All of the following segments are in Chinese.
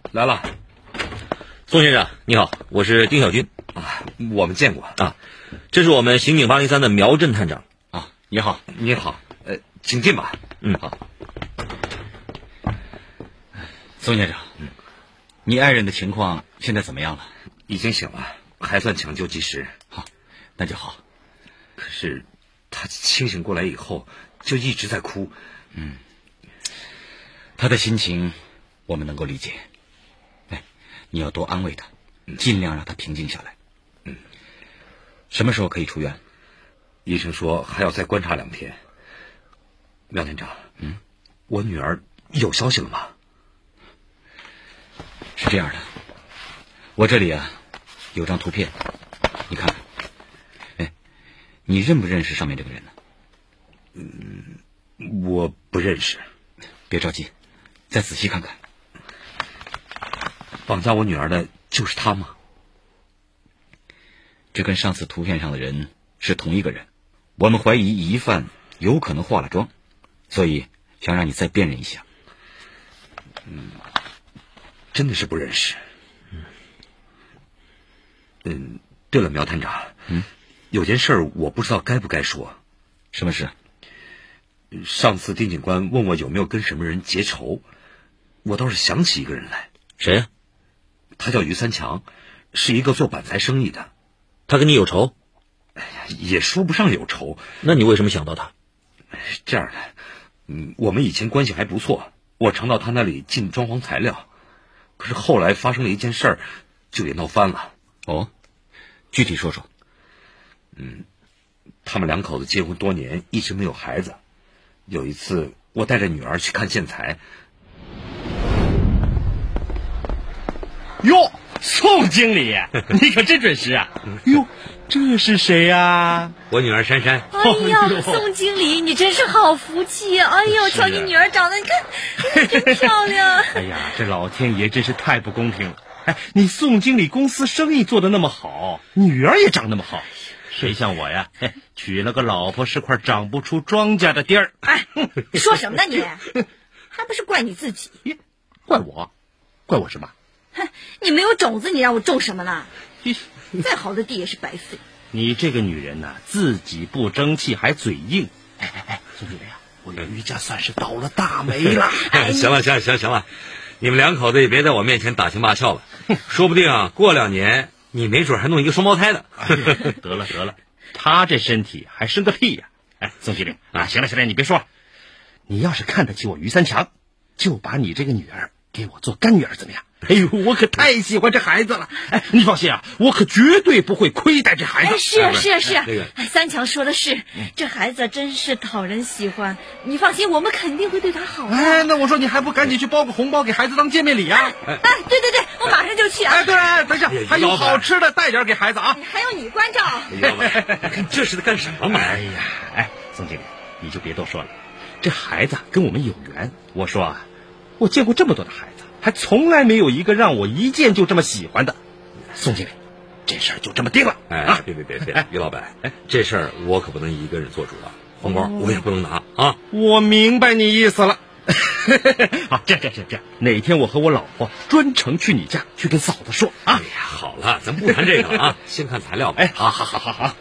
来了。宋先生你好，我是丁小军啊，我们见过啊，这是我们刑警803的苗震探长啊。你好， 你好， 请进吧。 好。 宋先生，你爱人的情况现在怎么样了？ 已经醒了，还算抢救及时。 好，那就好。 可是他清醒过来以后就一直在哭。 他的心情我们能够理解。你要多安慰他，尽量让他平静下来。什么时候可以出院？ 医生说还要再观察2天。苗探长，我女儿有消息了吗？ 是这样的，我这里有张图片，你看看。你认不认识上面这个人呢？ 我不认识。 别着急，再仔细看看。 绑架我女儿的就是他吗？ 这跟上次图片上的人是同一个人，我们怀疑疑犯有可能化了妆，所以想让你再辨认一下。 真的是不认识。对了，苗探长，有件事我不知道该不该说。 什么事？ 上次丁警官问我有没有跟什么人结仇，我倒是想起一个人来。 谁呀？ 他叫于三强，是一个做板材生意的。 他跟你有仇？ 也说不上有仇。 那你为什么想到他？ 这样的，我们以前关系还不错，我常到他那里进装潢材料。可是后来发生了一件事儿，就给闹翻了。 哦，具体说说。 他们2口子结婚多年，一直没有孩子。有一次我带着女儿去看建材。 哟，宋经理，你可真准时啊！哟，这是谁呀？ 我女儿珊珊。 哎呀，宋经理，你真是好福气！哎呦，瞧你女儿长得，你看真漂亮。 哎呀，这老天爷真是太不公平了！你宋经理公司生意做得那么好，女儿也长那么好，谁像我呀？娶了个老婆是块长不出庄稼的地儿。 说什么呢你？还不是怪你自己？ 怪我？怪我什么？ 你没有种子，你让我种什么呢？再好的地也是白费。 你这个女人自己不争气还嘴硬。宋经理啊，我于家算是倒了大霉了。 行了，你们2口子也别在我面前打情骂俏了，说不定过2年你没准还弄一个双胞胎呢。 得了，他这身体还生个屁呀！宋经理行了，你别说了，你要是看得起我于三强，就把你这个女儿给我做干女儿怎么样？哎呦，我可太喜欢这孩子了！你放心我可绝对不会亏待这孩子。 是，三强说的是，这孩子真是讨人喜欢。你放心，我们肯定会对他好的。 那我说你还不赶紧去包个红包给孩子当见面礼啊？ 对，我马上就去啊！ 对，等一下，还有好吃的带点给孩子啊！ 还有你关照。 看这是在干什么嘛？ 宋经理，你就别多说了，这孩子跟我们有缘。我说我见过这么多的孩子，还从来没有一个让我一见就这么喜欢的。宋经理，这事儿就这么定了。 别，于老板，这事儿我可不能一个人做主啊，红包我也不能拿啊。 我明白你意思了。好，这样，哪天我和我老婆专程去你家去跟嫂子说啊。 好了，咱不谈这个了先看材料吧。 好。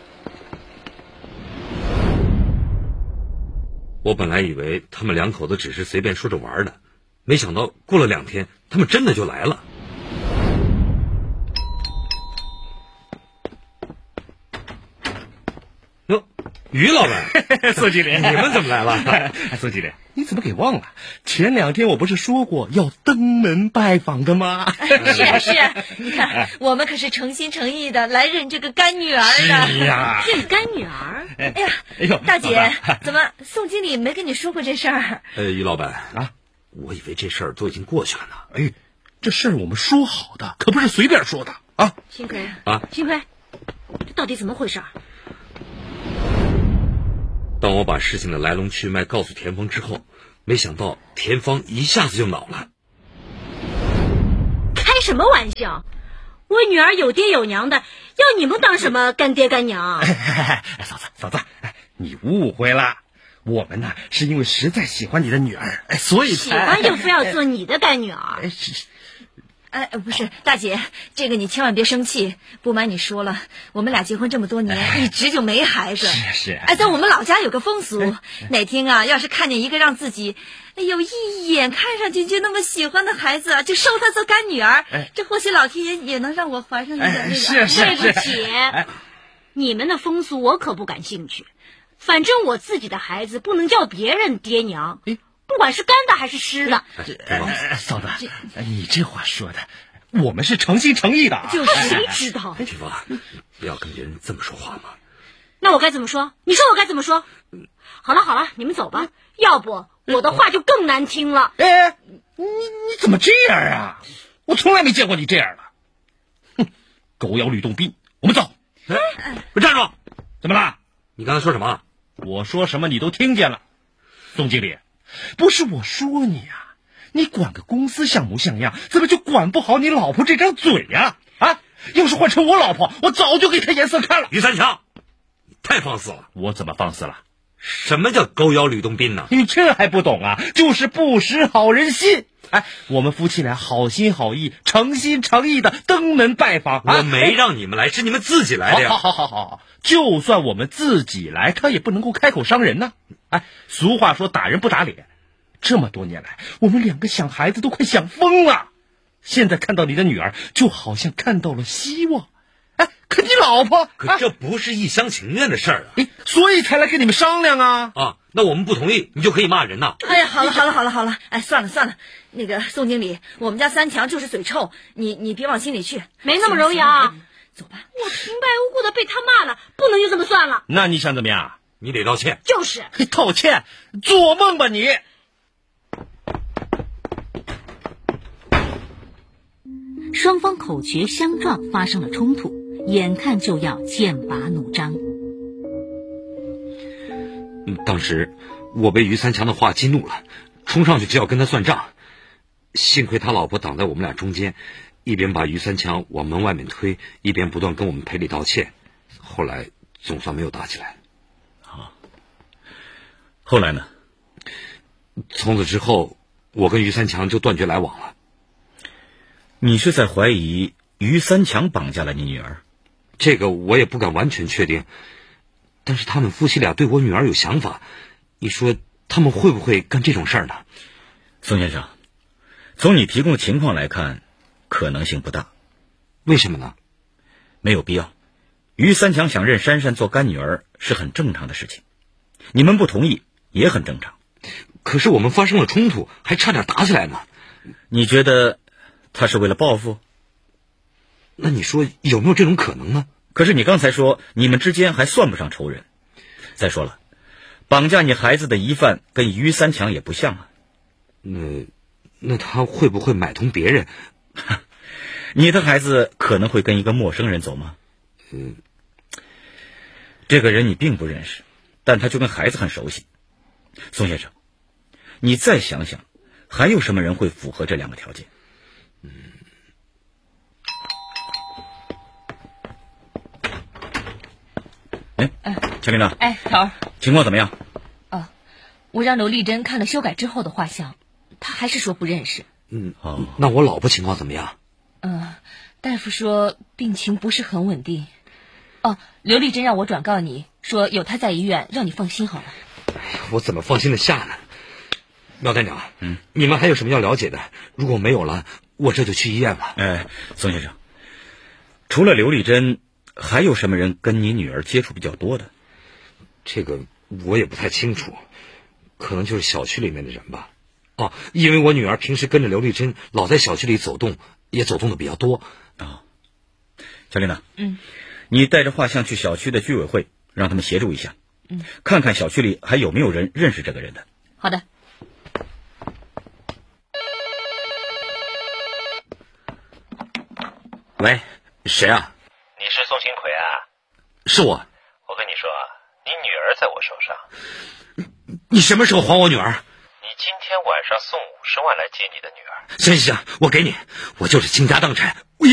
我本来以为他们2口子只是随便说着玩的，没想到过了2天，他们真的就来了。哟，于老板， 宋经理， 你们怎么来了？ 宋经理，你怎么给忘了？前2天我不是说过要登门拜访的吗？ 是，你看，我们可是诚心诚意的来认这个干女儿的。 是呀， 认干女儿？哎呀，大姐，怎么宋经理没跟你说过这事儿？ 于老板我以为这事儿都已经过去了呢。这事儿我们说好的，可不是随便说的啊。 幸亏，这到底怎么回事？ 当我把事情的来龙去脉告诉田芳之后，没想到田芳一下子就恼了。 开什么玩笑？我女儿有爹有娘的，要你们当什么干爹干娘？ 嫂子，你误会了。我们是因为实在喜欢你的女儿，所以喜欢就非要做你的干女儿。 不是，大姐，这个你千万别生气。不瞒你说了，我们俩结婚这么多年，一直就没孩子。 是。 在我们老家有个风俗，哪天啊，要是看见一个让自己一眼看上去就那么喜欢的孩子，就收她做干女儿。这或许老天爷也能让我怀上一点那个。 是。 对不起，你们的风俗我可不感兴趣。反正我自己的孩子不能叫别人爹娘。不管是干的还是湿的。 嫂子，你这话说的，我们是诚心诚意的。 就是谁知道？ 菊芳，不要跟别人这么说话嘛。 那我该怎么说？你说我该怎么说？好了，你们走吧，要不我的话就更难听了。 你怎么这样啊？我从来没见过你这样的。哼，狗咬吕洞宾，我们走。 站住！ 怎么了？ 你刚才说什么？ 我说什么你都听见了。宋经理，不是我说你啊，你管个公司像模像样，怎么就管不好你老婆这张嘴呀？要是换成我老婆，我早就给她颜色看了。 于三强，你太放肆了。 我怎么放肆了？ 什么叫狗咬吕洞宾呢？ 你这还不懂啊？就是不识好人心。我们夫妻俩好心好意、诚心诚意的登门拜访。 我没让你们来，是你们自己来的呀。 好，就算我们自己来，他也不能够开口伤人呢。俗话说打人不打脸。这么多年来，我们两个想孩子都快想疯了。现在看到你的女儿，就好像看到了希望。可你老婆， 可这不是一厢情愿的事儿啊！ 所以才来跟你们商量啊！ 那我们不同意，你就可以骂人呐！ 好了，算了，那个宋经理，我们家三强就是嘴臭，你别往心里去， 没那么容易啊！ 走吧。 我平白无故的被他骂了，不能就这么算了。 那你想怎么样？ 你得道歉。 就是。 道歉？做梦吧你！ 双方口角相撞，发生了冲突，眼看就要剑拔弩张。 当时我被于三强的话激怒了，冲上去就要跟他算账。幸亏他老婆挡在我们俩中间，一边把于三强往门外面推，一边不断跟我们赔礼道歉。后来总算没有打起来。 后来呢？ 从此之后，我跟于三强就断绝来往了。 你是在怀疑于三强绑架了你女儿？ 这个我也不敢完全确定，但是他们夫妻俩对我女儿有想法，你说他们会不会干这种事儿呢？ 宋先生，从你提供的情况来看，可能性不大。 为什么呢？ 没有必要。于三强想认珊珊做干女儿是很正常的事情，你们不同意也很正常。 可是我们发生了冲突，还差点打起来呢。 你觉得他是为了报复？ 那你说有没有这种可能呢？ 可是你刚才说你们之间还算不上仇人。再说了，绑架你孩子的疑犯跟于三强也不像啊。 那他会不会买通别人？ 你的孩子可能会跟一个陌生人走吗？这个人你并不认识，但他就跟孩子很熟悉。宋先生，你再想想，还有什么人会符合这两个条件？乔琳娜。 头儿， 情况怎么样？ 我让刘丽珍看了修改之后的画像，她还是说不认识。 那我老婆情况怎么样？ 大夫说病情不是很稳定。刘丽珍让我转告你，说有她在医院，让你放心好了。 我怎么放心得下呢？苗站长，你们还有什么要了解的？如果没有了，我这就去医院了。 宋先生，除了刘丽珍，还有什么人跟你女儿接触比较多的？ 这个我也不太清楚，可能就是小区里面的人吧。因为我女儿平时跟着刘丽珍老在小区里走动，也走动的比较多。 乔琳娜，你带着画像去小区的居委会，让他们协助一下，看看小区里还有没有人认识这个人的。 好的。 喂，谁啊？ 你是宋新奎啊？ 是我。 我跟你说，你女儿在我手上。 你什么时候还我女儿？ 你今天晚上送50万来接你的女儿。 行，我给你，我就是倾家荡产。